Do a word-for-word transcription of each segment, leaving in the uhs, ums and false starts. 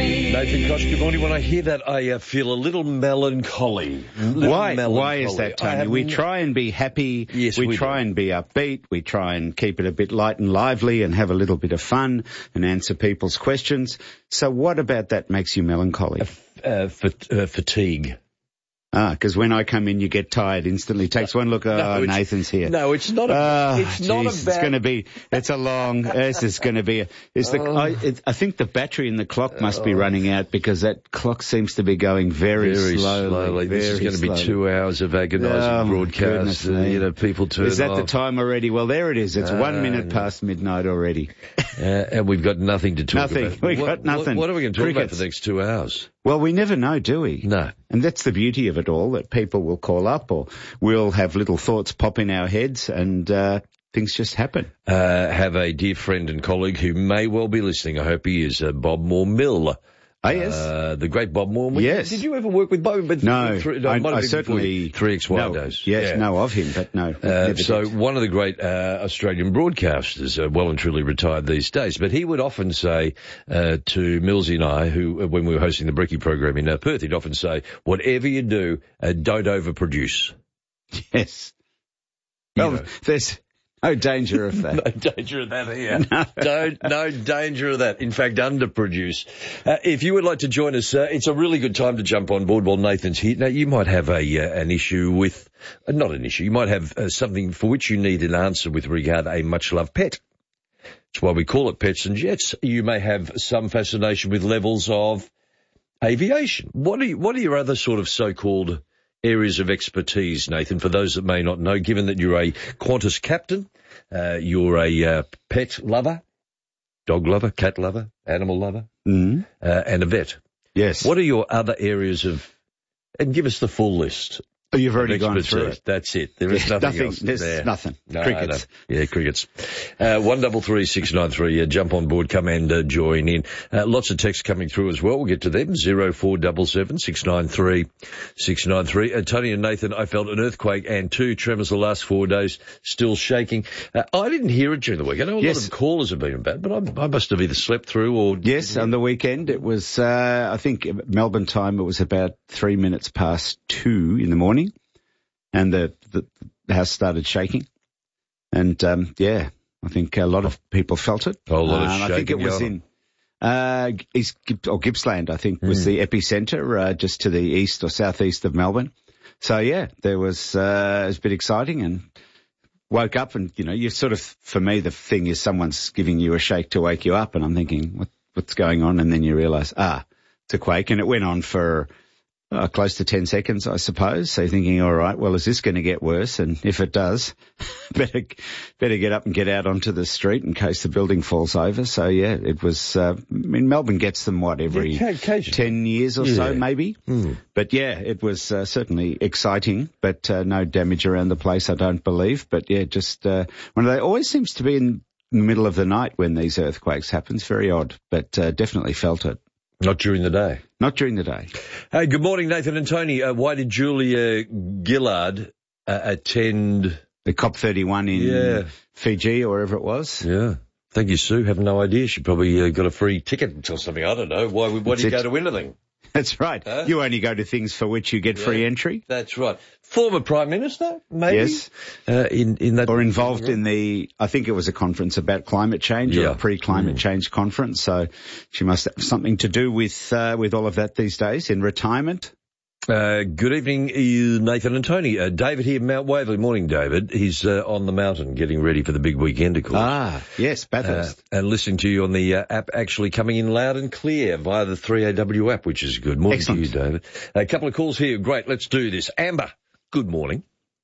Nathan Koch, good morning. When I hear that, I uh, feel a little melancholy. Little Why? melancholy. Why is that, Tony? We try and be happy. Yes, we, we try do. and be upbeat. We try and keep it a bit light and lively and have a little bit of fun and answer people's questions. So what about that makes you melancholy? Uh, fat- uh, fatigue. Ah, because when I come in, you get tired instantly. Takes one look. Oh, No, it's- Nathan's here. No, it's not. A, Oh, it's not geez, about. It's going to be. It's a long. This is going to be. A, it's the. Oh. I, it, I think the battery in the clock must be running out because that clock seems to be going very, Very slowly. slowly. This is very going to be slowly. two hours of agonising Oh, my broadcast. goodness Uh, me. you know, people turn Is that off. the time already? Well, there it is. It's Uh, one minute past midnight already. Uh, and we've got nothing to talk Nothing. about. We've what, got nothing. What, what are we going to talk Crickets. about for the next two hours? Well, we never know, do we? No. And that's the beauty of it all, that people will call up or we'll have little thoughts pop in our heads and uh, things just happen. Uh, have a dear friend and colleague who may well be listening. I hope he is, uh, Bob Moore Mill. Oh, yes. Uh, the great Bob Moore. Yes. Did you ever work with Bob? But No, three, I, it might have I been certainly... three X Y know, days. Yes, Yeah. know of him, but no. Uh, never so did. one of the great uh, Australian broadcasters, uh, well and truly retired these days, but he would often say uh, to Millsy and I, who uh, when we were hosting the Bricky program in uh, Perth, he'd often say, whatever you do, uh, don't overproduce. Yes. You Well, know. there's no danger of that. No danger of that here. No. Don't, no danger of that. In fact, underproduce. Uh, if you would like to join us, uh, it's a really good time to jump on board while Nathan's here. Now, you might have a uh, an issue with, uh, not an issue, you might have uh, something for which you need an answer with regard to a much-loved pet. That's why we call it Pets and Jets. You may have some fascination with levels of aviation. What are, you, what are your other sort of so-called areas of expertise, Nathan, for those that may not know, given that you're a Qantas captain, uh, you're a uh, pet lover, dog lover, cat lover, animal lover, Mm. uh, and a vet. Yes. What are your other areas of, and give us the full list. Oh, you've of already gone expertise. through it. That's it. There is Yeah, nothing, nothing. else There's there. nothing. No, Crickets. no. Yeah, crickets. Uh, one double three six nine three. Uh, jump on board. Come and uh, join in. Uh, lots of texts coming through as well. We'll get to them. Zero four double seven six nine three six nine three. Uh, Tony and Nathan, I felt an earthquake and two tremors the last four days, still shaking. Uh, I didn't hear it during the week. I know a Yes. lot of callers have been about, but I, I must have either slept through or Yes, on the weekend it was, uh, I think Melbourne time, it was about three minutes past two in the morning and the, the, the house started shaking. And, um, yeah, I think a lot of people felt it. A lot of um, I think it shaking was going in uh, East, or Gippsland, I think, was Mm. the epicentre, uh, just to the east or southeast of Melbourne. So, yeah, there was, uh, it was a bit exciting and woke up and, you know, you sort of, for me, the thing is someone's giving you a shake to wake you up and I'm thinking, what, what's going on? And then you realise, ah, it's a quake. And it went on for uh, close to ten seconds, I suppose. So you're thinking, all right, well, is this going to get worse? And if it does, better, better get up and get out onto the street in case the building falls over. So, yeah, it was, uh, I mean, Melbourne gets them, what, every Yeah, occasionally. ten years or Yeah. so, maybe? Mm. But yeah, it was uh, certainly exciting, but uh, no damage around the place, I don't believe. But yeah, just uh, one of they always seems to be in the middle of the night when these earthquakes happen. It's very odd, but uh, definitely felt it. Not during the day. Not during the day. Hey, good morning, Nathan and Tony. Uh, why did Julia Gillard uh, attend? The COP thirty-one in Yeah. Fiji or wherever it was. Yeah. Thank you, Sue. Have no idea. She probably uh, got a free ticket or something. I don't know. Why, why That's do you it. go to anything? That's right. Huh? You only go to things for which you get free Yeah. entry. That's right. Former Prime Minister, maybe? Yes. Uh, in, in that. Or involved in the, I think it was a conference about climate change or Yeah. a pre-climate Mm. change conference. So she must have something to do with, uh, with all of that these days in retirement. Uh, good evening, uh, Nathan and Tony. Uh, David here, Mount Waverley. Morning, David. He's uh, on the mountain getting ready for the big weekend, of course. Ah, yes, Uh, Bathurst. and listening to you on the uh, app, actually coming in loud and clear via the three A W app, which is good. Morning Excellent. to you, David. A couple of calls here. Great, let's do this. Amber, good morning.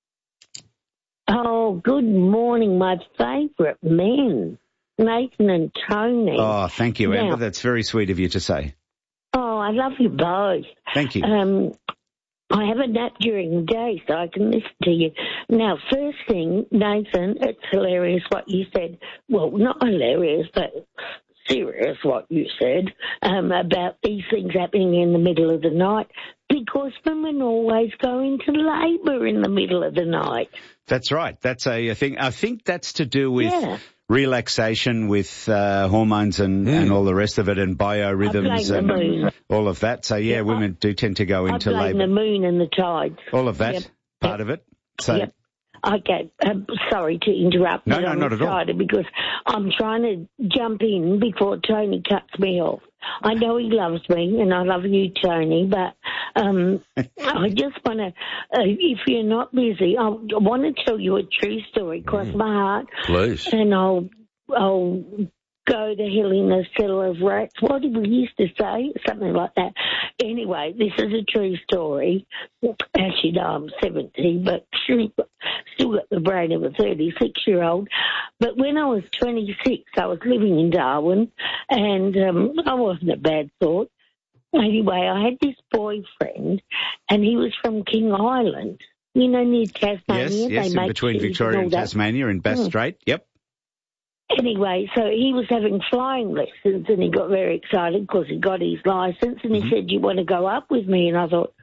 Oh, good morning, my favourite men, Nathan and Tony. Oh, thank you, Now- Amber. That's very sweet of you to say. Oh, I love you both. Thank you. Um, I have a nap during the day so I can listen to you. Now, first thing, Nathan, it's hilarious what you said. Well, not hilarious, but serious what you said um, about these things happening in the middle of the night because women always go into labour in the middle of the night. That's right. That's a, a thing. I think that's to do with Yeah. relaxation with uh, hormones and, mm. and all the rest of it, and biorhythms and all of that. So, yeah, yeah women I, do tend to go into labour. I blame the moon and the tides. All of that, yep. part yep. of it. So. Yep. Okay, um, sorry to interrupt. No, no, not at all. Because I'm trying to jump in before Tony cuts me off. I know he loves me, and I love you, Tony, but um, I just want to, uh, if you're not busy, I want to tell you a true story, cross mm. my heart. Please. And I'll, I'll go to hell in a cellar of rats. What did we used to say? Something like that. Anyway, this is a true story. Actually, no, I'm seventy, but still got the brain of a thirty-six-year-old. But when I was twenty-six, I was living in Darwin, and um, I wasn't a bad sort. Anyway, I had this boyfriend, and he was from King Island. You know, near Tasmania. Yes, yes, they in between Victoria and, and Tasmania in Bass mm. Strait. Yep. Anyway, so he was having flying lessons, and he got very excited because he got his licence, and he mm-hmm. said, "You want to go up with me?" And I thought,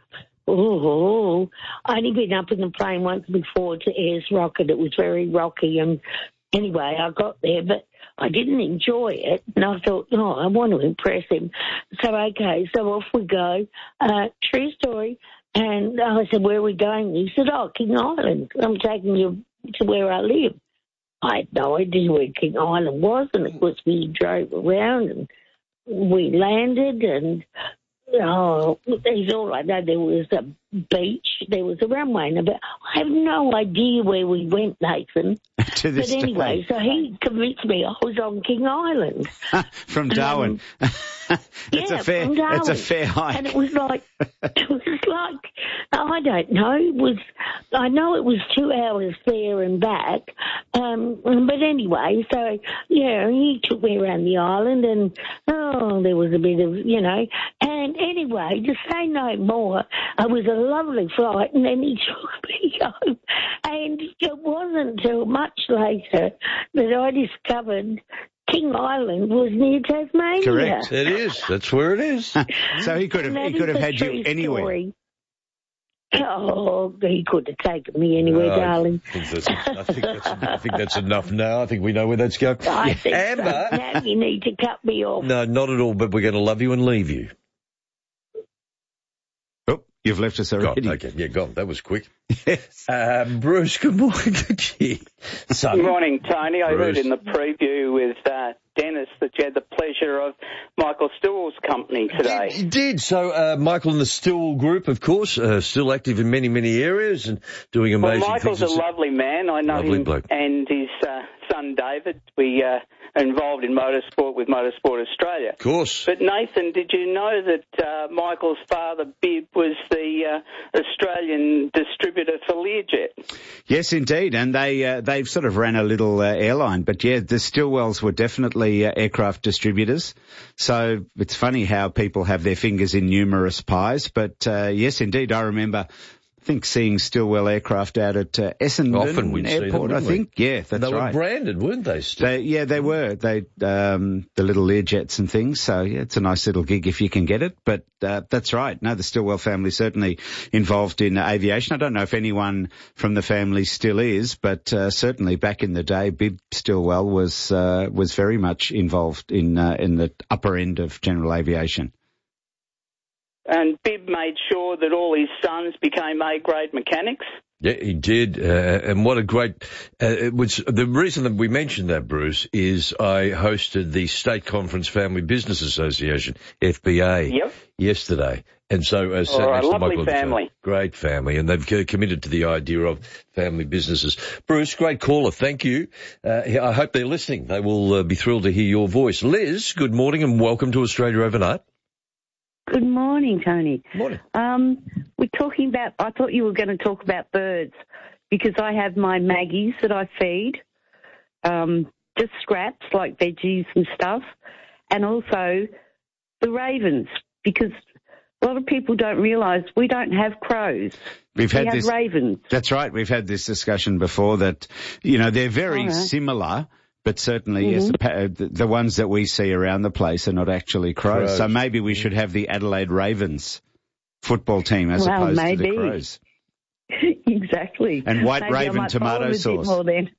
oh, I'd only been up in the plane once before to Ayers Rocket. It was very rocky, and anyway, I got there, but I didn't enjoy it, and I thought, oh, I want to impress him. So, okay, so off we go. Uh, true story. And I said, where are we going? He said, oh, King Island. I'm taking you to where I live. I had no idea where King Island was, and of course we drove around and we landed, and oh, there's all I know. There was a beach, there was a runway, but I have no idea where we went, Nathan. to this but anyway, day. so he convinced me I was on King Island. From Darwin. Um, it's yeah, a fair, from Darwin. It's a fair hike. And it was like, it was like, I don't know, it was, I know it was two hours there and back, um, but anyway, so, yeah, he took me around the island, and, oh, there was a bit of, you know, and anyway, to say no more, it was a lovely flight, and then he took me home, and it wasn't until much later that I discovered King Island was near Tasmania. Correct. It is. That's where it is. So he could have he could have had you anywhere. Story. Oh, he could have taken me anywhere, no, darling. I think, that's, I, think that's, I think that's enough now. I think we know where that's going. I yeah. think Amber. So. Now you need to cut me off. No, not at all, but we're going to love you and leave you. Oh, you've left us already. God, okay, yeah, gone. That was quick. Yes. Uh, Bruce, good morning. Good morning, Tony. I Bruce. heard in the preview with uh, Dennis that you had the pleasure of Michael Stillwell's company today. Did, did. So uh, Michael and the Stillwell Group, of course, uh, still active in many, many areas and doing amazing well, Michael's things. Michael's a lovely man. I know lovely him bloke. And his uh, son David. We uh, are involved in motorsport with Motorsport Australia. Of course. But Nathan, did you know that uh, Michael's father, Bib, was the uh, Australian distributor for Learjet? Yes, indeed. And they, uh, they've sort of ran a little uh, airline. But, yeah, the Stillwells were definitely uh, aircraft distributors. So it's funny how people have their fingers in numerous pies. But, uh, yes, indeed, I remember... I think seeing Stillwell aircraft out at uh, Essendon Often we'd Airport, see them, I think. We? Yeah, that's they right. They were branded, weren't they, Steve? They, yeah, they were. They um, the little Learjets and things. So, yeah, it's a nice little gig if you can get it. But uh, that's right. No, the Stillwell family certainly involved in uh, aviation. I don't know if anyone from the family still is, but uh, certainly back in the day, Bib Stillwell was uh, was very much involved in uh, in the upper end of general aviation. And Bib made sure that all his sons became A-grade mechanics. Yeah, he did. Uh, and what a great, uh, it was, the reason that we mentioned that, Bruce, is I hosted the State Conference Family Business Association, F B A, yep. yesterday. And so, uh, sat oh, next a to lovely Michael, family. Great family. And they've committed to the idea of family businesses. Bruce, great caller. Thank you. Uh, I hope they're listening. They will uh, be thrilled to hear your voice. Liz, good morning and welcome to Australia Overnight. Good morning, Tony. Morning. Um, we're talking about, I thought you were going to talk about birds because I have my Maggies that I feed, um, just scraps like veggies and stuff, and also the ravens because a lot of people don't realise we don't have crows. We've had we have this, ravens. That's right. We've had this discussion before that, you know, they're very right. similar. But certainly, mm-hmm. yes, the, the ones that we see around the place are not actually crows. crows. So maybe we should have the Adelaide Ravens football team as well, opposed maybe. to the crows. Exactly. And white maybe raven tomato sauce. More then.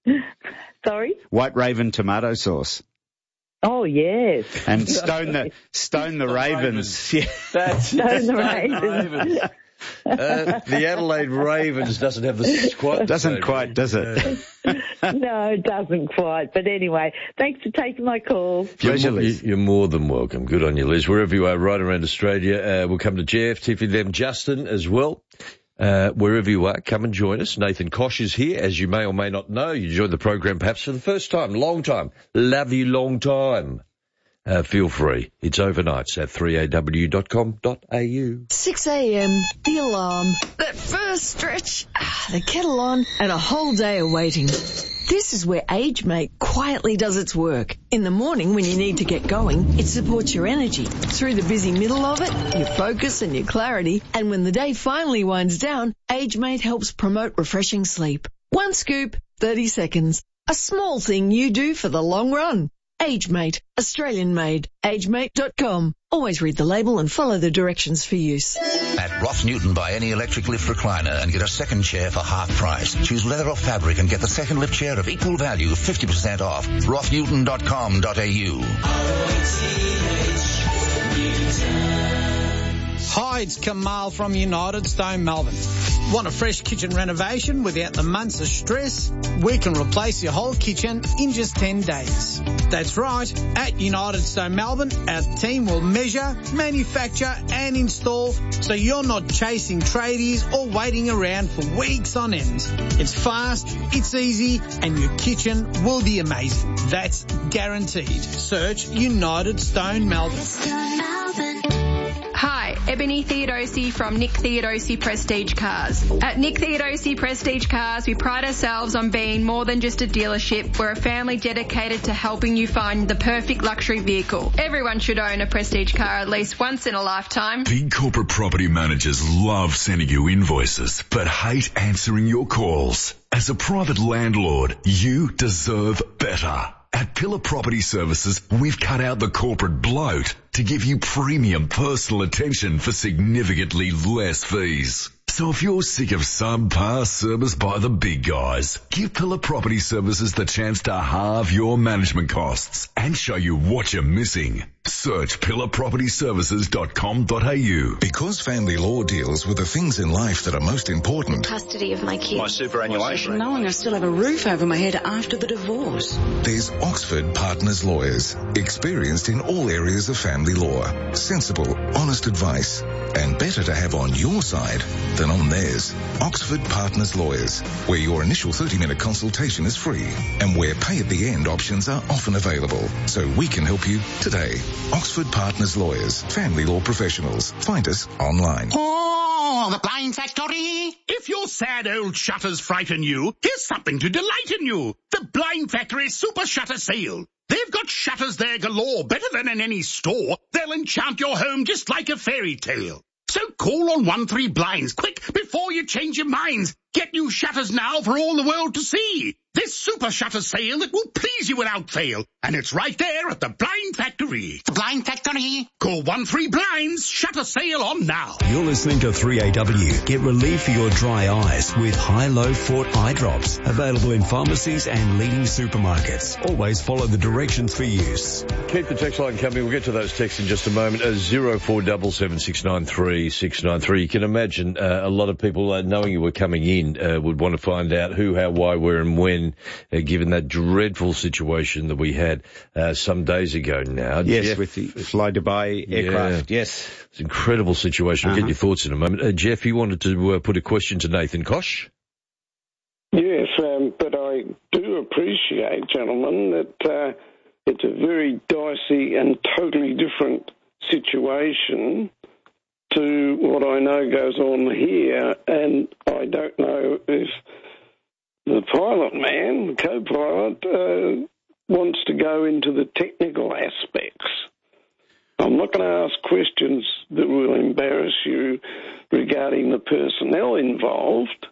Sorry? White Raven tomato sauce. Oh, yes. And stone the stone the, the ravens. ravens. Yeah. That's, stone that's the ravens. ravens. Uh, the Adelaide Ravens doesn't have the quite. Doesn't quite, does it? No, it doesn't quite. But anyway, thanks for taking my call. Pleasure, you're, Liz. You're more than welcome. Good on you, Liz. Wherever you are, right around Australia, uh, we'll come to Jeff, Tiffy, them, Justin as well. Uh, wherever you are, come and join us. Nathan Koch is here, as you may or may not know. You joined the program perhaps for the first time, long time. Love you, long time. Uh, feel free. It's overnights at three a w dot com dot a u. six a.m, the alarm, that first stretch, the kettle on, and a whole day of waiting. This is where AgeMate quietly does its work. In the morning when you need to get going, it supports your energy. Through the busy middle of it, your focus and your clarity. And when the day finally winds down, AgeMate helps promote refreshing sleep. One scoop, thirty seconds. A small thing you do for the long run. AgeMate, Australian made, agemate dot com. Always read the label and follow the directions for use. At Ross Newton, buy any electric lift recliner and get a second chair for half price. Choose leather or fabric and get the second lift chair of equal value, fifty percent off. ross newton dot com dot a u. Hi, it's Kamal from United Stone Melbourne. Want a fresh kitchen renovation without the months of stress? We can replace your whole kitchen in just ten days. That's right. At United Stone Melbourne, our team will measure, manufacture and install so you're not chasing tradies or waiting around for weeks on end. It's fast, it's easy, and your kitchen will be amazing. That's guaranteed. Search United Stone Melbourne. Hi, Ebony Theodosi from Nick Theodosi Prestige Cars. At Nick Theodosi Prestige Cars, we pride ourselves on being more than just a dealership. We're a family dedicated to helping you find the perfect luxury vehicle. Everyone should own a Prestige car at least once in a lifetime. Big corporate property managers love sending you invoices, but hate answering your calls. As a private landlord, you deserve better. At Pillar Property Services, we've cut out the corporate bloat to give you premium personal attention for significantly less fees. So if you're sick of subpar service by the big guys, give Pillar Property Services the chance to halve your management costs and show you what you're missing. Search pillar property services dot com dot a u. Because family law deals with the things in life that are most important. Custody of my kids. My superannuation. Knowing I still have a roof over my head after the divorce. There's Oxford Partners Lawyers, experienced in all areas of family law. Sensible, honest advice, and better to have on your side than on theirs. Oxford Partners Lawyers, where your initial thirty-minute consultation is free and where pay-at-the-end options are often available. So we can help you today. Oxford Partners Lawyers, family law professionals. Find us online. Oh, the Blind Factory! If your sad old shutters frighten you, here's something to delight in you. The Blind Factory Super Shutter Sale. They've got shutters there galore, better than in any store. They'll enchant your home just like a fairy tale. So call on one three blinds, quick, before you change your minds. Get new shutters now for all the world to see. This super shutter sale that will please you without fail. And it's right there at the Blind Factory. The Blind Factory. Call one three blinds, shutter sale on now. You're listening to three A W. Get relief for your dry eyes with high-low Fort eye drops. Available in pharmacies and leading supermarkets. Always follow the directions for use. Keep the text line coming. We'll get to those texts in just a moment. Uh, zero four seven seven six nine three six nine three. You can imagine uh, a lot of people uh, knowing you were coming in uh, would want to find out who, how, why, where and when, uh, given that dreadful situation that we had uh, some days ago now. Yes, Jeff, with the Fly Dubai aircraft, yeah, yes. It's an incredible situation. We'll uh-huh. get your thoughts in a moment. Uh, Jeff, you wanted to uh, put a question to Nathan Koch? Yes, um, but I do appreciate, gentlemen, that uh, it's a very dicey and totally different situation to what I know goes on here, and I don't know if the pilot man, the co-pilot, uh, wants to go into the technical aspects. I'm not going to ask questions that will embarrass you regarding the personnel involved.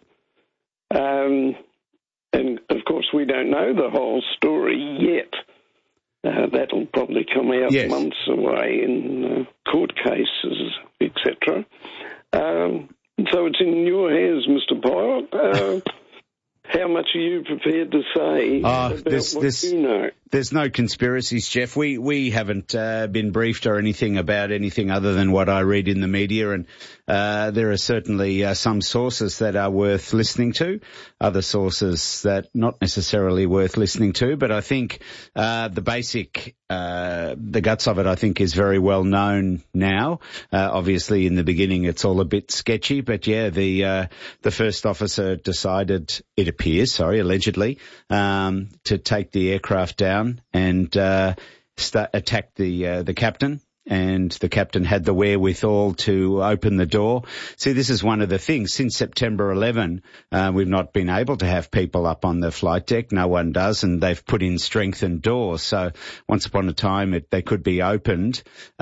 Um, and, of course, we don't know the whole story yet. Uh, that'll probably come out yes. months away in uh, court cases, et cetera. Um, so it's in your hands, Mister Pilot. Uh, how much are you prepared to say uh, about this, what this, you know? There's no conspiracies, Jeff. We we haven't uh, been briefed or anything about anything other than what I read in the media, and uh, there are certainly uh, some sources that are worth listening to, other sources that not necessarily worth listening to. But I think uh, the basic, uh, the guts of it, I think, is very well known now. Uh, obviously, in the beginning, it's all a bit sketchy, but yeah, the uh, the first officer decided, it appears, sorry, allegedly, um, to take the aircraft down and uh, start, attack the uh, the captain. And the captain had the wherewithal to open the door. See, this is one of the things. Since September eleventh, uh, we've not been able to have people up on the flight deck. No one does, and they've put in strengthened doors. So once upon a time, it, they could be opened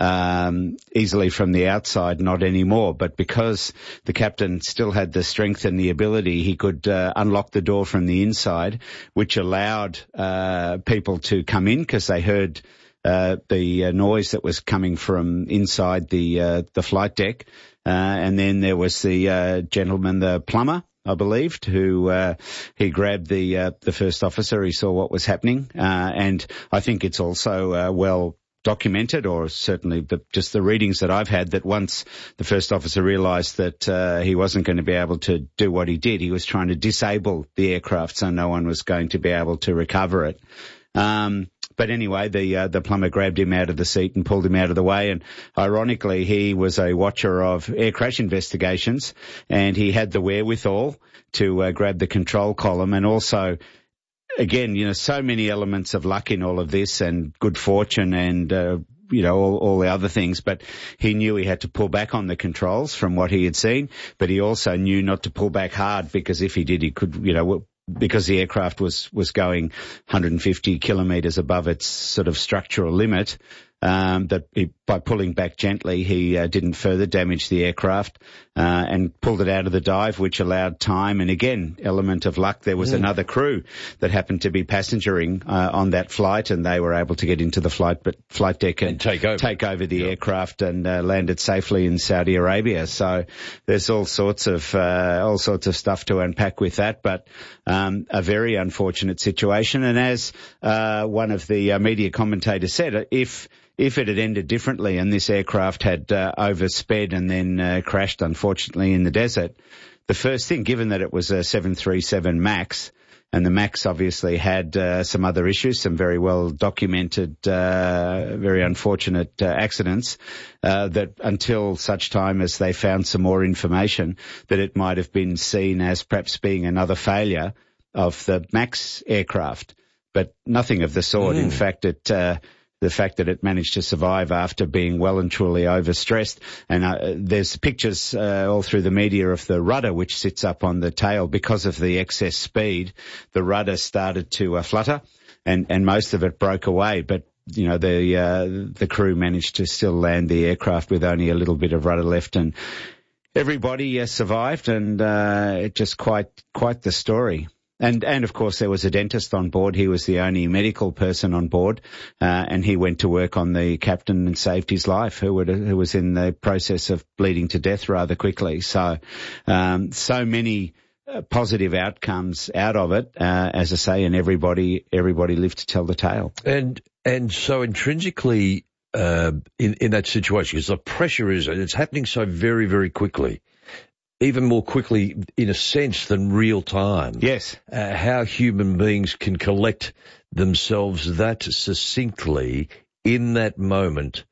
um, easily from the outside, not anymore. But because the captain still had the strength and the ability, he could uh, unlock the door from the inside, which allowed uh, people to come in because they heard Uh, the uh, noise that was coming from inside the uh, the flight deck, uh, and then there was the uh, gentleman, the plumber, I believed, who uh, he grabbed the uh, the first officer. He saw what was happening, uh, and I think it's also uh, well documented, or certainly the, just the readings that I've had, that once the first officer realised that uh, he wasn't going to be able to do what he did, he was trying to disable the aircraft so no one was going to be able to recover it. Um, But anyway, the uh, the plumber grabbed him out of the seat and pulled him out of the way. And ironically, he was a watcher of air crash investigations, and he had the wherewithal to uh, grab the control column. And also, again, you know, so many elements of luck in all of this, and good fortune, and uh, you know, all, all the other things. But he knew he had to pull back on the controls from what he had seen. But he also knew not to pull back hard, because if he did, he could, you know, because the aircraft was, was going one hundred fifty kilometres above its sort of structural limit, um, that he, by pulling back gently, he uh, didn't further damage the aircraft, uh, and pulled it out of the dive, which allowed time. And again, element of luck. There was mm. another crew that happened to be passengering uh, on that flight, and they were able to get into the flight, but flight deck and, and take over, take over the yep. aircraft and uh, landed safely in Saudi Arabia. So there's all sorts of uh, all sorts of stuff to unpack with that, but um, a very unfortunate situation. And as uh, one of the uh, media commentators said, if If it had ended differently and this aircraft had uh, oversped and then uh, crashed, unfortunately, in the desert, the first thing, given that it was a seven thirty-seven MAX, and the MAX obviously had uh, some other issues, some very well documented, uh, very unfortunate uh, accidents, uh, that until such time as they found some more information, that it might have been seen as perhaps being another failure of the MAX aircraft. But nothing of the sort. Mm. In fact, it... Uh, the fact that it managed to survive after being well and truly overstressed. And uh, there's pictures uh, all through the media of the rudder, which sits up on the tail. Because of the excess speed, the rudder started to uh, flutter, and, and most of it broke away. But you know, the uh, the crew managed to still land the aircraft with only a little bit of rudder left, and everybody uh, survived, and uh, it just quite quite the story. And, and of course, there was a dentist on board. He was the only medical person on board, uh, and he went to work on the captain and saved his life, who, would, who was in the process of bleeding to death rather quickly. So, um, so many uh, positive outcomes out of it, uh, as I say, and everybody, everybody lived to tell the tale. And, and so intrinsically, uh, in, in that situation, because the pressure is, it's happening so very, very quickly. Even more quickly, in a sense, than real time. Yes. Uh, how human beings can collect themselves that succinctly in that moment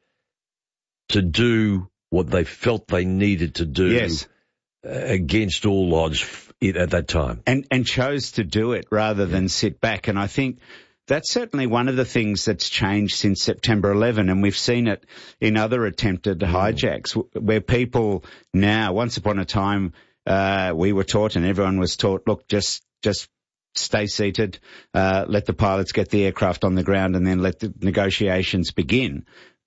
to do what they felt they needed to do. Yes. Uh, against all odds at that time. And, and chose to do it rather than sit back. And I think that's certainly one of the things that's changed since September eleventh, and we've seen it in other attempted mm. hijacks, where people now, once upon a time, uh, we were taught and everyone was taught, look, just just stay seated, uh, let the pilots get the aircraft on the ground, and then let the negotiations begin.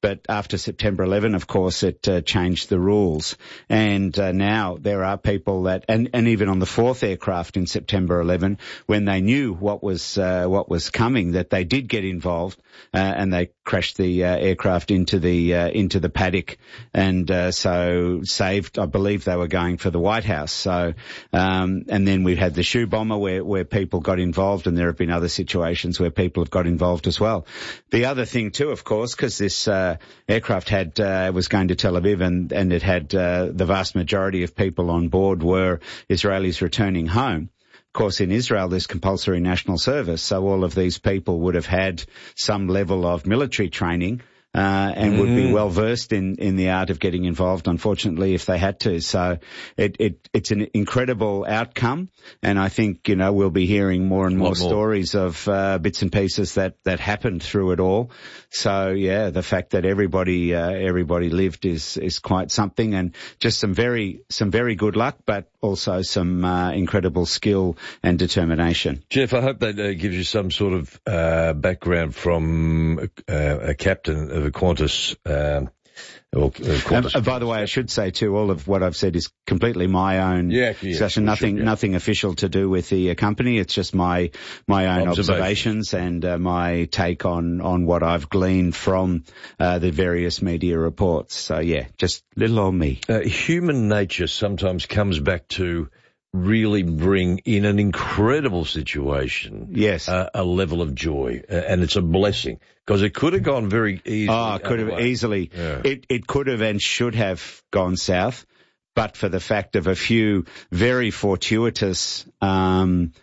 But after September eleventh, of course, it uh, changed the rules. And uh, now there are people that, and, and even on the fourth aircraft in September eleventh, when they knew what was uh, what was coming, that they did get involved uh, and they crashed the uh, aircraft into the uh, into the paddock, and uh, so saved. I believe they were going for the White House. So, um, and then we had the shoe bomber where where people got involved, and there have been other situations where people have got involved as well. The other thing too, of course, because this uh, aircraft had uh, was going to Tel Aviv, and and it had uh, the vast majority of people on board were Israelis returning home. Of course, in Israel, there's compulsory national service, so all of these people would have had some level of military training. Uh, and mm. would be well versed in, in the art of getting involved, unfortunately, if they had to. So it, it, it's an incredible outcome. And I think, you know, we'll be hearing more and more, more. stories of, uh, bits and pieces that, that happened through it all. So yeah, the fact that everybody, uh, everybody lived is, is quite something, and just some very, some very good luck, but also some, uh, incredible skill and determination. Jeff, I hope that uh, gives you some sort of, uh, background from, uh, a captain of a Qantas, um, or, uh, Qantas. Um, by the way, I should say too, all of what I've said is completely my own yeah, yeah, session. Nothing, sure, yeah. nothing official to do with the uh, company. It's just my my own observations, observations and uh, my take on on what I've gleaned from uh, the various media reports. So yeah, just little old me. Uh, human nature sometimes comes back to really bring in an incredible situation. Yes. Uh, a level of joy. Uh, and it's a blessing, because it could have gone very easily. Oh, it could have easily. Yeah. It, it could have and should have gone south, but for the fact of a few very fortuitous, um,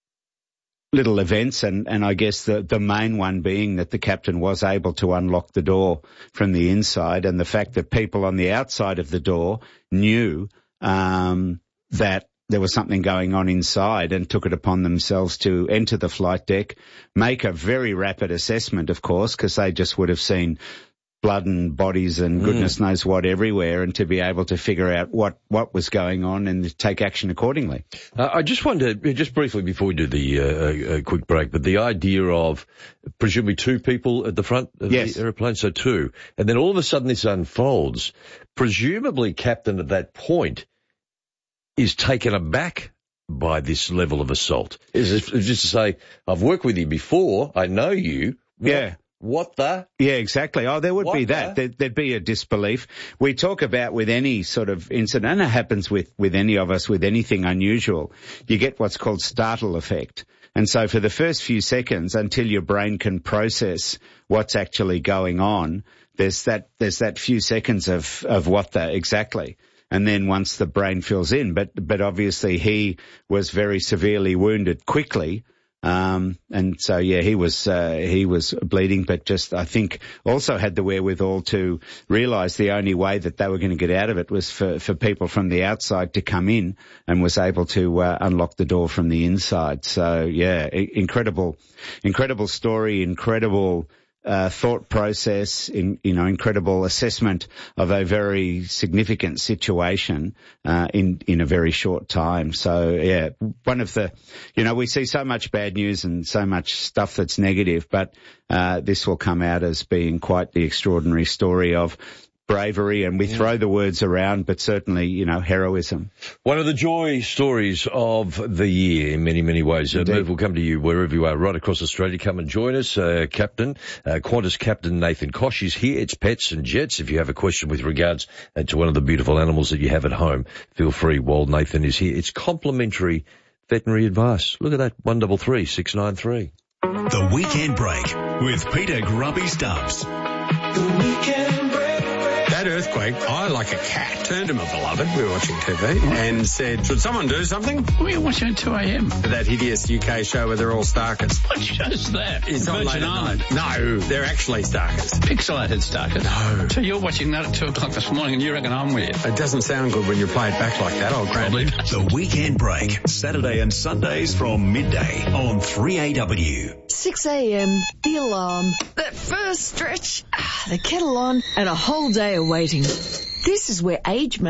little events, and, and I guess the, the main one being that the captain was able to unlock the door from the inside, and the fact that people on the outside of the door knew, um, that there was something going on inside and took it upon themselves to enter the flight deck, make a very rapid assessment, of course, because they just would have seen blood and bodies and goodness mm. knows what everywhere, and to be able to figure out what, what was going on and take action accordingly. Uh, I just wondered, just briefly before we do the uh, uh, quick break, but the idea of presumably two people at the front of yes. the aeroplane, so two, and then all of a sudden this unfolds, presumably captain at that point is taken aback by this level of assault. Is it just to say, I've worked with you before, I know you. What, yeah. What the? Yeah, exactly. Oh, there would what be that. There'd, there'd be a disbelief. We talk about with any sort of incident, and it happens with, with any of us, with anything unusual, you get what's called startle effect. And so for the first few seconds, until your brain can process what's actually going on, there's that, there's that few seconds of, of what the, exactly. And then once the brain fills in, but, but obviously he was very severely wounded quickly. Um, and so, yeah, he was, uh, he was bleeding, but just, I think also had the wherewithal to realize the only way that they were going to get out of it was for, for people from the outside to come in, and was able to, uh, unlock the door from the inside. So, yeah, incredible, incredible story, incredible, Uh, thought process, in, you know, incredible assessment of a very significant situation, uh, in, in a very short time. So, yeah, one of the, you know, we see so much bad news and so much stuff that's negative, but, uh, this will come out as being quite the extraordinary story of bravery, and we throw the words around, but certainly, you know, heroism. One of the joy stories of the year in many, many ways. Uh, Merv will come to you wherever you are, right across Australia. Come and join us. Uh, Captain, uh, Qantas Captain Nathan Koch is here. It's Pets and Jets. If you have a question with regards uh, to one of the beautiful animals that you have at home, feel free while Nathan is here. It's complimentary veterinary advice. Look at that, one double three six nine three. The Weekend Break with Peter Grubby Stubbs. The Weekend Break. That earthquake, I, like a cat, turned to my beloved, we were watching T V, and said, should someone do something? What are you watching at two a.m? That hideous U K show where they're all Starkers. What show's that? It's on late Virgin at night. No, they're actually Starkers. Pixelated Starkers? No. So you're watching that at two o'clock this morning and you reckon I'm with you? It doesn't sound good when you play it back like that, old Probably. The Weekend Break, Saturday and Sundays from midday on three A W. six a.m, the alarm, that first stretch, ah, the kettle on, and a whole day of waiting. This is where age make quite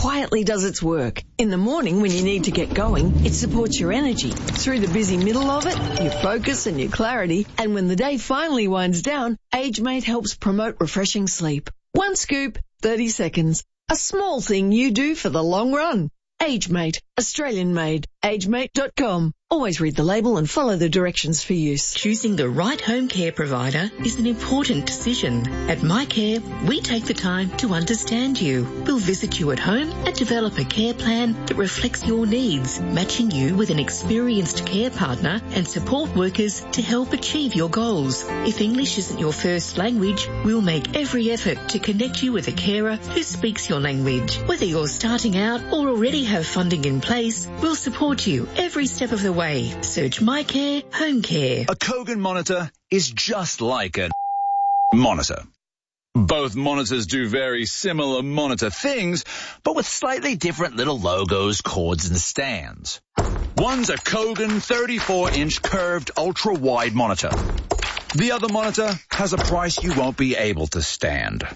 quietly does its work. In the morning when you need to get going, it supports your energy. Through the busy middle of it, your focus and your clarity. And when the day finally winds down, AgeMate helps promote refreshing sleep. One scoop, thirty seconds. A small thing you do for the long run. AgeMate, Australian made. agemate dot com. Always read the label and follow the directions for use. Choosing the right home care provider is an important decision. At MyCare, we take the time to understand you. We'll visit you at home and develop a care plan that reflects your needs, matching you with an experienced care partner and support workers to help achieve your goals. If English isn't your first language, we'll make every effort to connect you with a carer who speaks your language. Whether you're starting out or already have funding in place, we'll support you every step of the way. Search MyCare Home Care. A Kogan monitor is just like a monitor. Both monitors do very similar monitor things, but with slightly different little logos, cords, and stands. One's a Kogan thirty-four inch curved ultra-wide monitor. The other monitor has a price you won't be able to stand.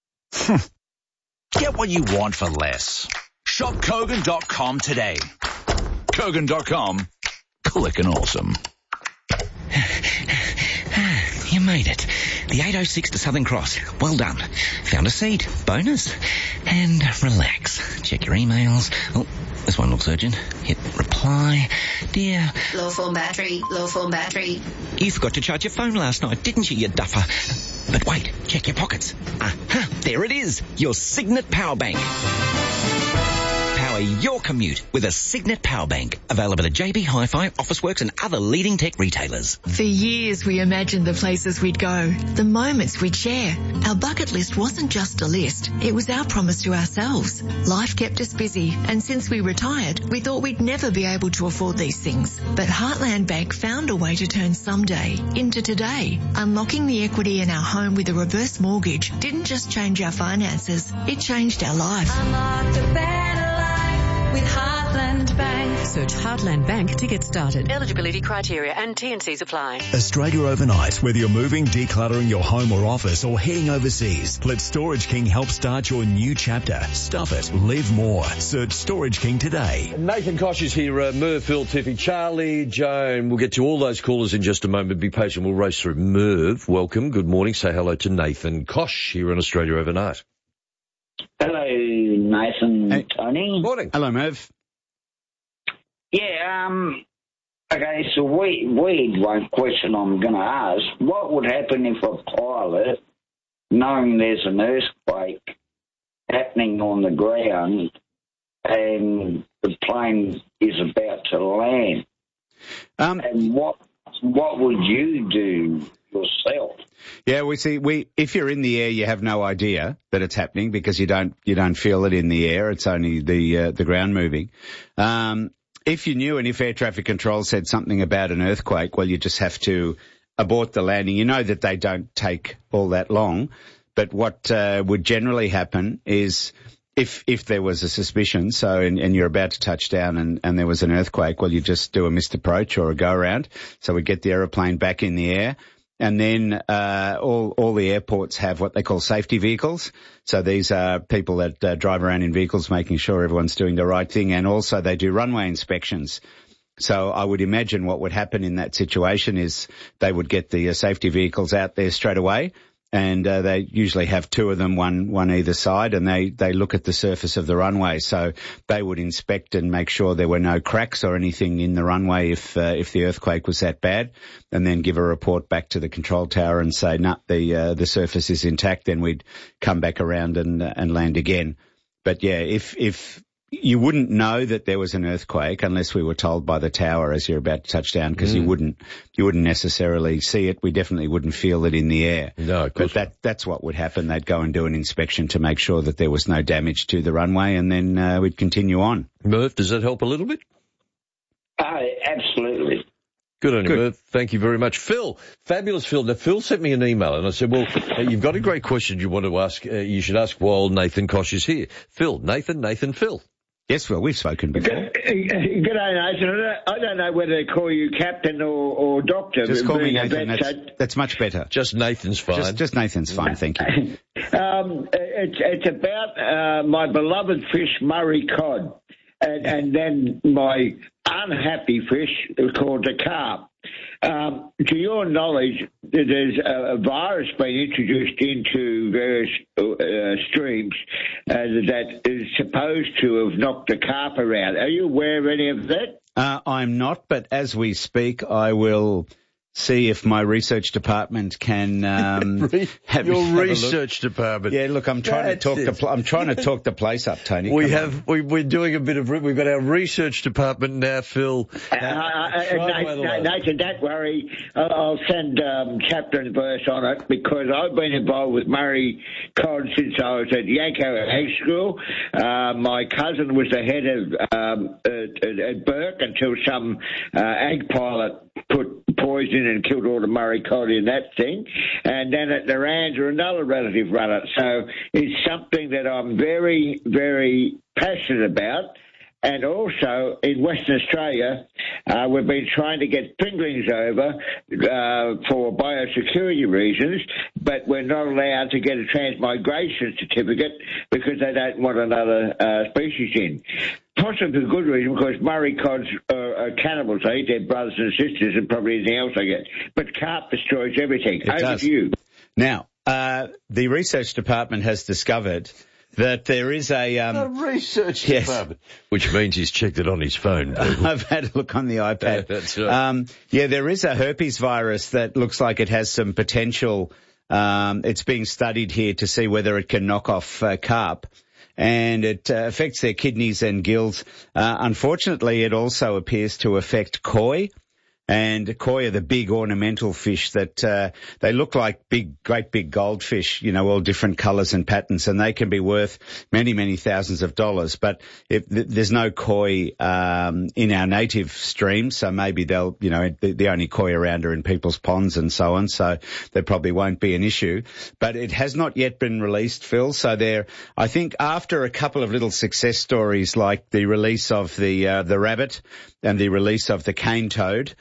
Get what you want for less. Shop Kogan dot com today. Kogan dot com. Clickin' awesome. You made it. The eight oh six to Southern Cross. Well done. Found a seat. Bonus. And relax. Check your emails. Oh, this one looks urgent. Hit reply. Dear. Low form battery. Low form battery. You forgot to charge your phone last night, didn't you, you duffer? But wait. Check your pockets. Aha. There it is. Your Signet Power Bank. Power your commute with a Signet Power Bank. Available at J B Hi-Fi, Officeworks and other leading tech retailers. For years we imagined the places we'd go, the moments we'd share. Our bucket list wasn't just a list, it was our promise to ourselves. Life kept us busy, and since we retired, we thought we'd never be able to afford these things. But Heartland Bank found a way to turn someday into today. Unlocking the equity in our home with a reverse mortgage didn't just change our finances, it changed our life. Unlock the better life with Heartland Bank. Search Heartland Bank to get started. Eligibility criteria and T and Cs apply. Australia overnight. Whether you're moving, decluttering your home or office, or heading overseas, let Storage King help start your new chapter. Stuff it. Live more. Search Storage King today. Nathan Kosh is here. Uh, Merv, Phil, Tiffy, Charlie, Joan. We'll get to all those callers in just a moment. Be patient. We'll race through. Merv, welcome. Good morning. Say hello to Nathan Kosh here on Australia overnight. Hello, Nathan. Hey. Tony. Morning. Hello, Merv. Yeah, um, okay, so we, weird one question I'm going to ask. What would happen if a pilot, knowing there's an earthquake happening on the ground and the plane is about to land? Um, and what what would you do yourself? Yeah, we see. We if you're in the air, you have no idea that it's happening because you don't you don't feel it in the air. It's only the uh, the ground moving. Um, if you knew and if air traffic control said something about an earthquake, well, you just have to abort the landing. You know that they don't take all that long, but what uh, would generally happen is if if there was a suspicion, so and, and you're about to touch down and, and there was an earthquake, well, you just do a missed approach or a go around. So we get the aeroplane back in the air. And then uh, all all the airports have what they call safety vehicles. So these are people that uh, drive around in vehicles making sure everyone's doing the right thing. And also they do runway inspections. So I would imagine what would happen in that situation is they would get the uh, safety vehicles out there straight away. And uh, they usually have two of them, one one either side, and they, they look at the surface of the runway. So they would inspect and make sure there were no cracks or anything in the runway if uh, if the earthquake was that bad, and then give a report back to the control tower and say, no, nah, the uh, the surface is intact. Then we'd come back around and uh, and land again. But yeah, if if you wouldn't know that there was an earthquake unless we were told by the tower as you're about to touch down, because mm. you wouldn't, you wouldn't necessarily see it. We definitely wouldn't feel it in the air. No, of course but that, that's what would happen. They'd go and do an inspection to make sure that there was no damage to the runway, and then uh, we'd continue on. Merv, does that help a little bit? Uh, absolutely. Good on you, Good. Merv. Thank you very much. Phil, fabulous Phil. Now, Phil sent me an email and I said, well, uh, you've got a great question you want to ask. Uh, you should ask while Nathan Kosh is here. Phil, Nathan, Nathan, Phil. Yes, well, we've spoken before. Good day, Nathan. I don't, I don't know whether to call you captain or, or doctor. Just call me being a Nathan. vet, That's, so- that's much better. Just Nathan's fine. Just, just Nathan's fine, thank you. Um, it's, it's about uh, my beloved fish, Murray cod, and, and then my unhappy fish called the carp. Um, to your knowledge, there's a, a virus being introduced into various uh, streams uh, that is supposed to have knocked the carp around. Are you aware of any of that? Uh, I'm not, but as we speak, I will see if my research department can um, have Your have a look. research department. Yeah, look, I'm trying That's to talk the it. pl- I'm trying to talk the place up, Tony. We Come have on. we, we're doing a bit of we've got our research department now, Phil. Uh, uh, uh, Nathan, Nathan, don't worry. I'll I'll send um, chapter and verse on it because I've been involved with Murray cod since I was at Yanko Ag School. Uh, my cousin was the head of um, at, at, at Burke until some uh, ag pilot put poison and killed all the Murray cod in that thing. And then at Narrandera, another relative run it. So it's something that I'm very, very passionate about. And also in Western Australia, uh, we've been trying to get fingerlings over uh, for biosecurity reasons, but we're not allowed to get a transmigration certificate because they don't want another uh, species in. Possibly for good reason, because Murray cods are, are cannibals. They eat their brothers and sisters and probably anything else they get. But carp destroys everything. It Over does. to you. Now, uh, the research department has discovered that there is a... Um, The research yes. department. Which means he's checked it on his phone. I've had a look on the iPad. That's right. Um, yeah, there is a herpes virus that looks like it has some potential. Um, it's being studied here to see whether it can knock off uh, carp. And it uh, affects their kidneys and gills. Uh, unfortunately, it also appears to affect koi. And koi are the big ornamental fish that uh, they look like big, great big goldfish, you know, all different colours and patterns, and they can be worth many, many thousands of dollars. But if th- there's no koi um, in our native streams, so maybe they'll, you know, the, the only koi around are in people's ponds and so on, so there probably won't be an issue. But it has not yet been released, Phil. So there, I think after a couple of little success stories like the release of the uh, the rabbit and the release of the cane toad.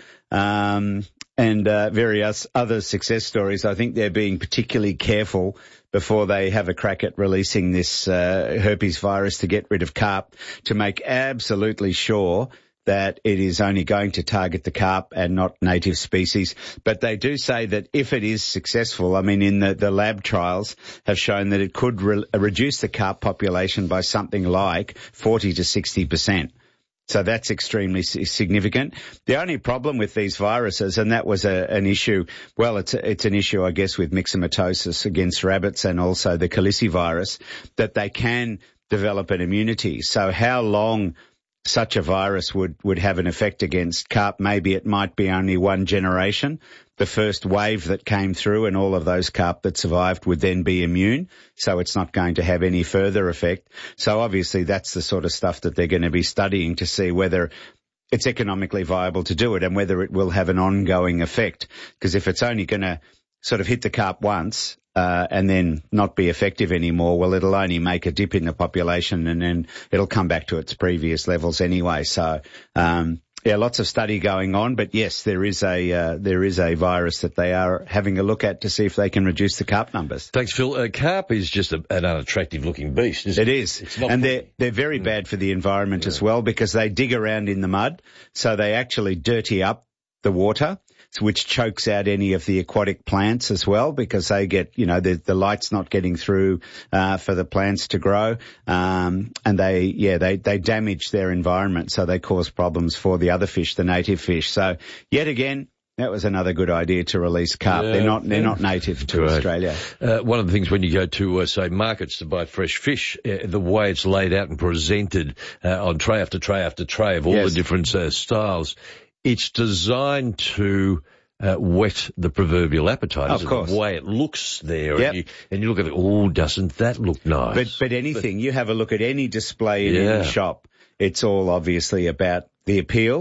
Um, and uh, various other success stories, I think they're being particularly careful before they have a crack at releasing this uh, herpes virus to get rid of carp, to make absolutely sure that it is only going to target the carp and not native species. But they do say that if it is successful, I mean, in the, the lab trials have shown that it could re- reduce the carp population by something like forty to sixty percent. So that's extremely significant. The only problem with these viruses, and that was a, an issue, well, it's a, it's an issue, I guess, with myxomatosis against rabbits and also the calicivirus, that they can develop an immunity. So how long such a virus would, would have an effect against carp, maybe it might be only one generation. The first wave that came through and all of those carp that survived would then be immune, so it's not going to have any further effect. So obviously that's the sort of stuff that they're going to be studying to see whether it's economically viable to do it and whether it will have an ongoing effect. Because if it's only going to sort of hit the carp once uh, and then not be effective anymore, well, it'll only make a dip in the population and then it'll come back to its previous levels anyway. So, um, yeah, lots of study going on, but yes, there is a uh, there is a virus that they are having a look at to see if they can reduce the carp numbers. Thanks, Phil. Uh, carp is just a, an unattractive-looking beast, isn't It it? is, It's not and they're they're very bad for the environment as well because they dig around in the mud, so they actually dirty up the water, which chokes out any of the aquatic plants as well because they get, you know, the, the light's not getting through uh, for the plants to grow. Um, and they, yeah, they, they damage their environment, so they cause problems for the other fish, the native fish. So yet again, that was another good idea to release carp. Yeah, they're not they're yeah. not native to Great. Australia. Uh, one of the things when you go to, uh, say, markets to buy fresh fish, uh, the way it's laid out and presented uh, on tray after tray after tray of all Yes. the different uh, styles, it's designed to uh, whet the proverbial appetite. Of isn't it? course. The way it looks there. Yep. And, you, and you look at it, oh, doesn't that look nice? But but anything, you have a look at any display in Yeah. any shop, it's all obviously about the appeal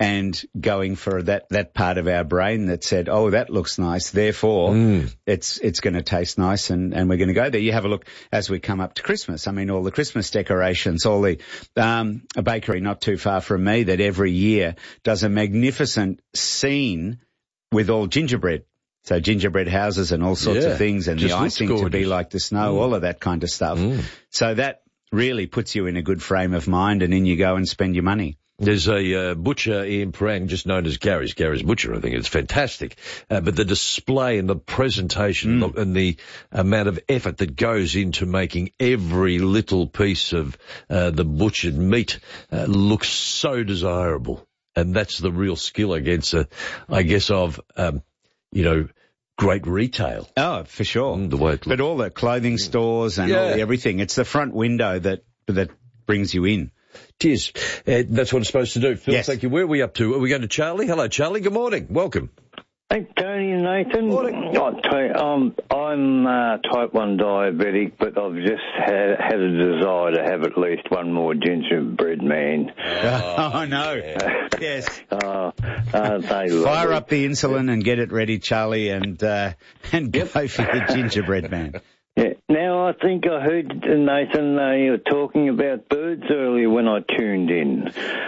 and going for that, that part of our brain that said, oh, that looks nice, therefore mm. it's it's going to taste nice, and, and we're going to go there. You have a look as we come up to Christmas. I mean, all the Christmas decorations, all the um, a bakery not too far from me that every year does a magnificent scene with all gingerbread. So gingerbread houses and all sorts yeah, of things, and the icing gorgeous. to be like the snow, mm. all of that kind of stuff. Mm. So that really puts you in a good frame of mind, and in you go and spend your money. There's a uh, butcher in Prang, just known as Gary's, Gary's Butcher. I think it's fantastic. Uh, but the display and the presentation mm. and the amount of effort that goes into making every little piece of uh, the butchered meat uh, look so desirable. And that's the real skill against, uh, I guess, of, um, you know, great retail. Oh, for sure. Mm, the way it looks. But all the clothing stores and yeah. all the everything, it's the front window that that brings you in. It is. Uh, that's what it's supposed to do. Phil, yes. Thank you. Where are we up to? Are we going to Charlie? Hello, Charlie. Good morning. Welcome. Hey, Tony and Nathan. Morning. I'll tell you, um, I'm uh, type one diabetic, but I've just had, had a desire to have at least one more gingerbread man. Oh, oh no. Yeah. Yes. Uh, uh, they Fire up the insulin and get it ready, Charlie, and uh, and yep. go for your gingerbread man. Yeah. Now, I think I heard, Nathan, uh, you were talking about birds earlier when I tuned in.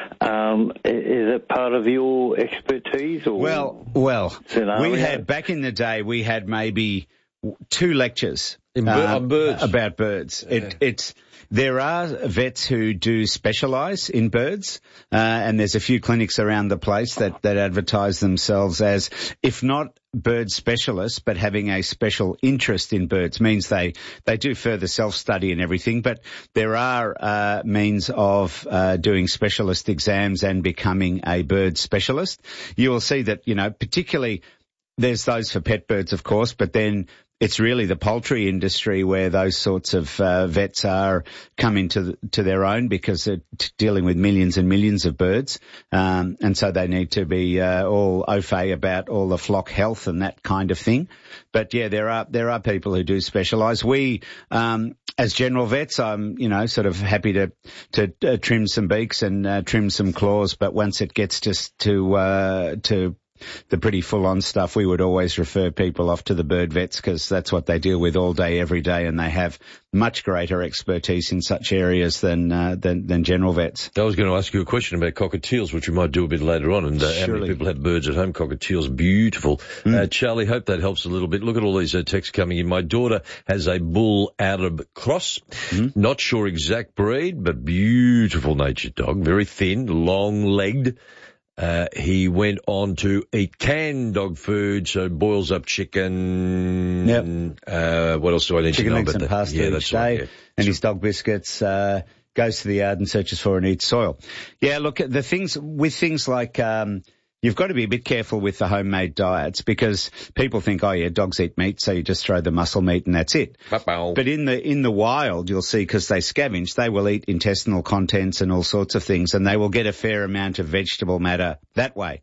Um, is it part of your expertise? Or well, well, scenario? we had, back in the day, we had maybe two lectures in bir- um, on birds. about birds. Yeah. It, it's There are vets who do specialise in birds, uh, and there's a few clinics around the place that, that advertise themselves as, if not bird specialists, but having a special interest in birds. Means they, they do further self-study and everything, but there are uh, means of uh, doing specialist exams and becoming a bird specialist. You will see that, you know, particularly there's those for pet birds, of course, but then it's really the poultry industry where those sorts of uh, vets are coming to to their own, because they're t- dealing with millions and millions of birds, um, and so they need to be uh, all au fait about all the flock health and that kind of thing. But yeah, there are there are people who do specialise. We, um, as general vets, I'm you know sort of happy to to uh, trim some beaks and uh, trim some claws, but once it gets just to uh, to the pretty full-on stuff, we would always refer people off to the bird vets, because that's what they deal with all day, every day, and they have much greater expertise in such areas than uh, than, than general vets. I was going to ask you a question about cockatiels, which we might do a bit later on, and uh, how many people have birds at home. Cockatiels, beautiful. Mm. Uh, Charlie, hope that helps a little bit. Look at all these uh, texts coming in. My daughter has a bull Arab cross. Mm. Not sure exact breed, but beautiful natured dog, very thin, long-legged. Uh, he went on to eat canned dog food, so boils up chicken. Yep. Uh, what else do I need chicken to know about that? Chicken pasta yeah, each that's day, right, yeah. and his dog biscuits, uh, goes to the yard and searches for and eats soil. Yeah, look, the things, with things like, um, you've got to be a bit careful with the homemade diets, because people think, oh yeah, dogs eat meat, so you just throw the muscle meat and that's it. Uh-oh. But in the in the wild, you'll see, because they scavenge, they will eat intestinal contents and all sorts of things, and they will get a fair amount of vegetable matter that way.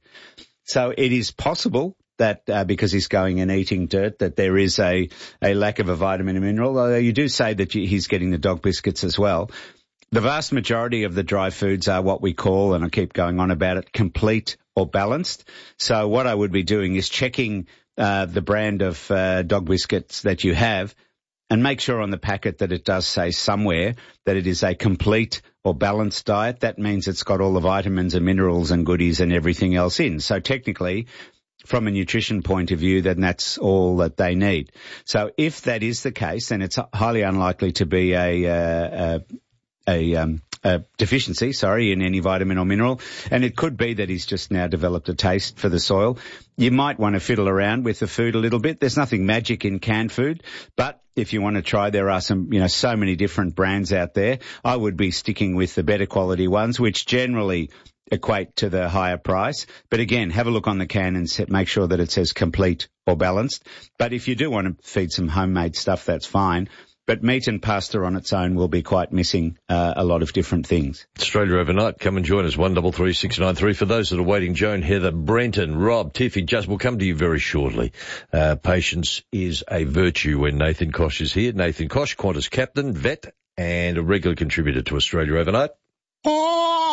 So it is possible that uh, because he's going and eating dirt, that there is a, a lack of a vitamin and mineral, although you do say that you, he's getting the dog biscuits as well. The vast majority of the dry foods are what we call, and I keep going on about it, complete or balanced. So what I would be doing is checking uh, the brand of uh, dog biscuits that you have, and make sure on the packet that it does say somewhere that it is a complete or balanced diet. That means it's got all the vitamins and minerals and goodies and everything else in. So technically, from a nutrition point of view, then that's all that they need. So if that is the case, then it's highly unlikely to be a, uh, a a, um, a deficiency, sorry, in any vitamin or mineral. And it could be that he's just now developed a taste for the soil. You might want to fiddle around with the food a little bit. There's nothing magic in canned food, but if you want to try, there are some, you know, so many different brands out there. I would be sticking with the better quality ones, which generally equate to the higher price. But again, have a look on the can and set, make sure that it says complete or balanced. But if you do want to feed some homemade stuff, that's fine. But meat and pasta on its own will be quite missing uh, a lot of different things. Australia Overnight, come and join us, one double three six nine three. For those that are waiting, Joan, Heather, Brenton, Rob, Tiffy, just will come to you very shortly. Uh, patience is a virtue when Nathan Koch is here. Nathan Koch, Qantas captain, vet, and a regular contributor to Australia Overnight. Oh!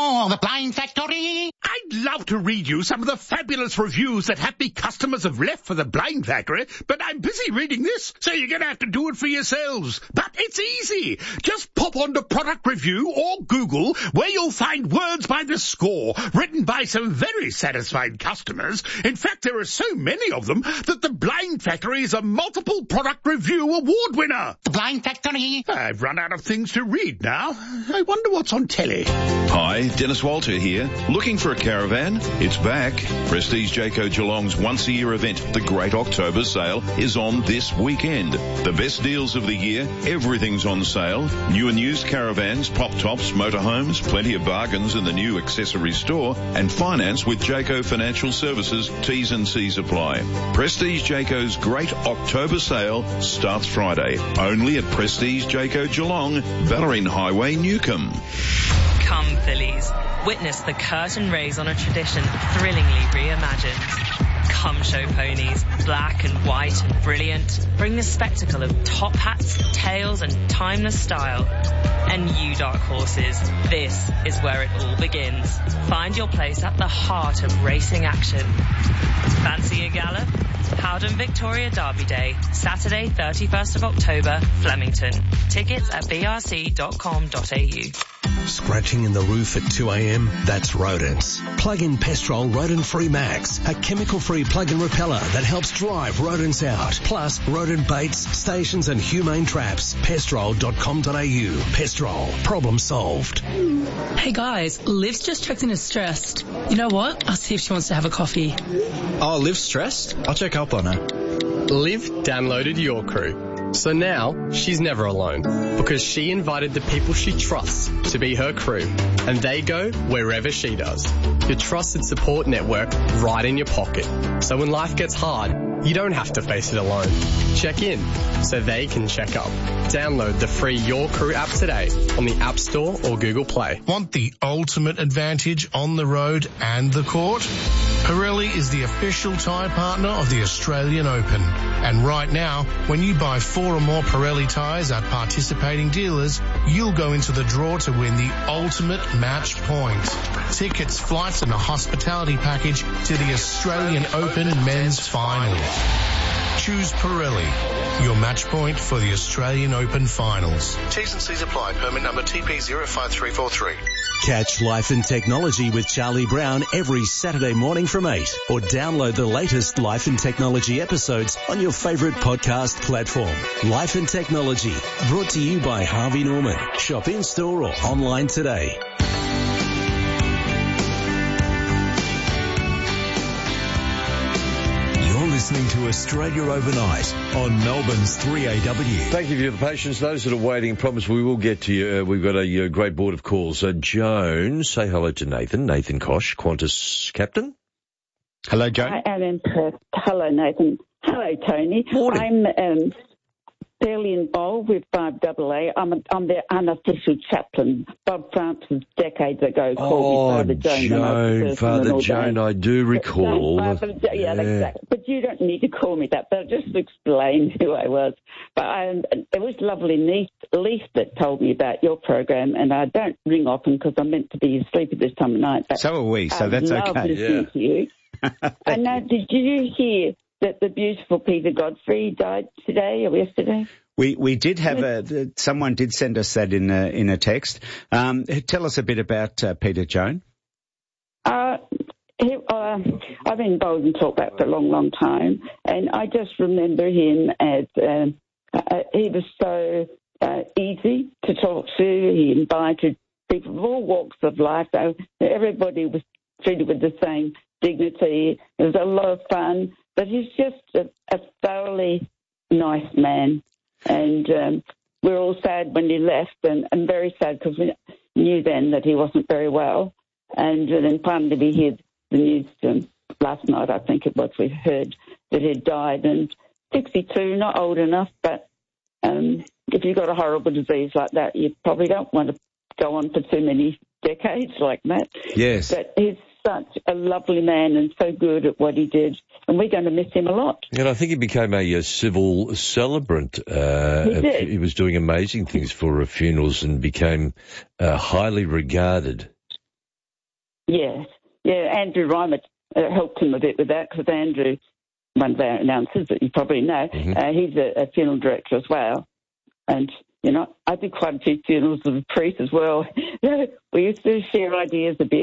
Oh, the Blind Factory. I'd love to read you some of the fabulous reviews that happy customers have left for the Blind Factory, but I'm busy reading this, so you're going to have to do it for yourselves. But it's easy. Just pop onto Product Review or Google, where you'll find words by the score, written by some very satisfied customers. In fact, there are so many of them that the Blind Factory is a multiple Product Review award winner. The Blind Factory. I've run out of things to read now. I wonder what's on telly. Hi, Dennis Walter here. Looking for a caravan? It's back. Prestige Jayco Geelong's once-a-year event, the Great October Sale, is on this weekend. The best deals of the year, everything's on sale. New and used caravans, pop-tops, motorhomes, plenty of bargains in the new accessory store, and finance with Jayco Financial Services. T's and C's apply. Prestige Jayco's Great October Sale starts Friday, only at Prestige Jayco Geelong, Ballerine Highway, Newcombe. Come, Phillies. Witness the curtain raise on a tradition thrillingly reimagined. Come show ponies, black and white and brilliant. Bring the spectacle of top hats, tails and timeless style. And you, dark horses, this is where it all begins. Find your place at the heart of racing action. Fancy a gallop? Howden Victoria Derby Day, Saturday thirty-first of October, Flemington. Tickets at b r c dot com dot a u. Scratching in the roof at two a.m? That's rodents. Plug in Pestrol Rodent-Free Max, a chemical-free plug-in repeller that helps drive rodents out. Plus, rodent baits, stations and humane traps. pestrol dot com dot a u. Pestrol. Problem solved. Hey guys, Liv's just checked in as stressed. You know what? I'll see if she wants to have a coffee. Oh, Liv's stressed? I'll check up on her. Liv downloaded Your Crew. So now, she's never alone, because she invited the people she trusts to be her crew, and they go wherever she does. Your trusted support network right in your pocket. So when life gets hard, you don't have to face it alone. Check in, so they can check up. Download the free Your Crew app today on the App Store or Google Play. Want the ultimate advantage on the road and the court? Pirelli is the official tyre partner of the Australian Open. And right now, when you buy four or more Pirelli tyres at participating dealers, you'll go into the draw to win the ultimate match point. Tickets, flights and a hospitality package to the Australian Open Men's Finals. Choose Pirelli, your match point for the Australian Open Finals. T's and C's apply. Permit number T P zero five three four three. Catch Life and Technology with Charlie Brown every Saturday morning from eight, or download the latest Life and Technology episodes on your favourite podcast platform. Life and Technology, brought to you by Harvey Norman. Shop in store or online today. Listening to Australia Overnight on Melbourne's three A W. Thank you for your patience. Those that are waiting, promise we will get to you. Uh, we've got a uh, great board of calls. Uh, Joan, say hello to Nathan. Nathan Kosh, Qantas captain. Hello, Joan. I am impressed. Hello, Nathan. Hello, Tony. Morning. I'm um, fairly involved with five A A. I'm, a, I'm their unofficial chaplain. Bob Francis decades ago called oh, me Father Joan. Joan, Father Joan, I do recall. Father, yeah, yeah, exactly. But you don't need to call me that. But just to explain who I was. But I, it was lovely niece, Leaf that told me about your program, and I don't ring often because I'm meant to be asleep at this time of night. But so are we, so I that's love okay. listening Yeah. to you. And now, did you hear that the beautiful Peter Godfrey died today or yesterday? We we did have a someone did send us that in a in a text. Um, tell us a bit about uh, Peter, Joan. Uh, he, uh, I've been involved in talkback for a long, long time, and I just remember him as uh, uh, he was so uh, easy to talk to. He invited people of all walks of life. So everybody was treated with the same dignity. It was a lot of fun, but he's just a, a thoroughly nice man. And um, we were all sad when he left, and, and very sad because we knew then that he wasn't very well. And uh, then finally we heard the news um, last night, I think it was, we heard that he died. And sixty-two, not old enough, but um, if you've got a horrible disease like that, you probably don't want to go on for too many decades like that. Yes. But he's such a lovely man and so good at what he did, and we're going to miss him a lot. And I think he became a, a civil celebrant. Uh, he did. He was doing amazing things for uh, funerals and became uh, highly regarded. Yes. Yeah, Andrew Reimer uh, helped him a bit with that because Andrew, one of our announcers that you probably know, mm-hmm. uh, he's a, a funeral director as well. And, you know, I did quite a few funerals of the priest as well. We used to share ideas a bit.